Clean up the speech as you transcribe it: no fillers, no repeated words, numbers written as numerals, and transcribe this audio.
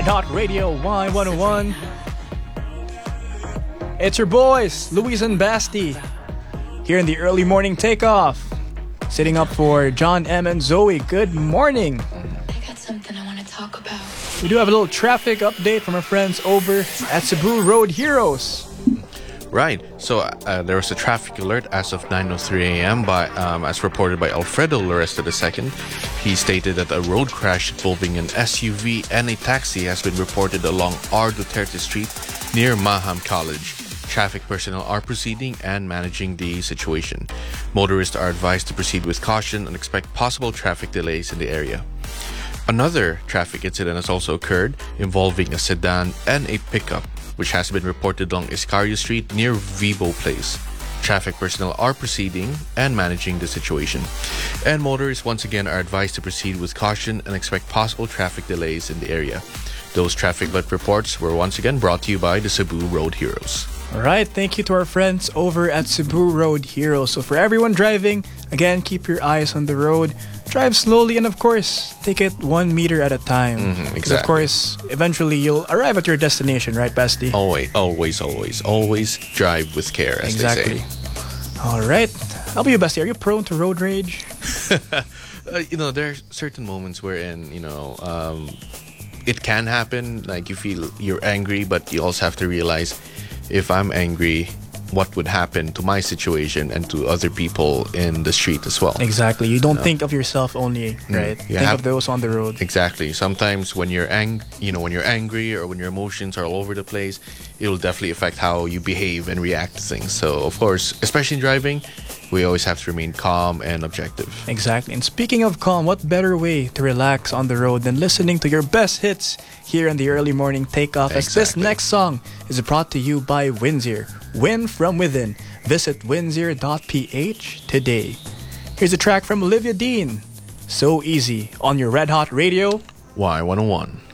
Red Hot Radio Y101. It's your boys, Luis and Basti, here in the early morning takeoff. Sitting up for John M. and Zoe. Good morning. I got something I want to talk about. We do have a little traffic update from our friends over at Cebu Road Heroes. Right. So there was a traffic alert as of 9:03 a.m. As reported by Alfredo Loresta II. He stated that a road crash involving an SUV and a taxi has been reported along R. Duterte Street near Maham College. Traffic personnel are proceeding and managing the situation. Motorists are advised to proceed with caution and expect possible traffic delays in the area. Another traffic incident has also occurred involving a sedan and a pickup, which has been reported along Iscario Street near Vivo Place. Traffic personnel are proceeding and managing the situation. And motorists once again are advised to proceed with caution and expect possible traffic delays in the area. Those traffic alert reports were once again brought to you by the Cebu Road Heroes. All right, thank you to our friends over at Cebu Road Heroes. So for everyone driving, again, keep your eyes on the road. Drive slowly and, of course, take it 1 meter at a time. Exactly. Because, of course, eventually you'll arrive at your destination, right, Basti? Always drive with care, as they say. All right. How about you, Basti? Are you prone to road rage? There are certain moments wherein, it can happen. Like you feel you're angry, but you also have to realize if I'm angry, what would happen to my situation and to other people in the street as well. Exactly. You don't think of yourself only, right? Think of those on the road. Exactly. Sometimes when you're when you're angry or when your emotions are all over the place, it will definitely affect how you behave and react to things. So, of course, especially in driving, we always have to remain calm and objective. Exactly. And speaking of calm, what better way to relax on the road than listening to your best hits here in the early morning takeoff? As this next song is brought to you by Windsor. Win from within. Visit windsor.ph today. Here's a track from Olivia Dean. So Easy on your Red Hot Radio Y101.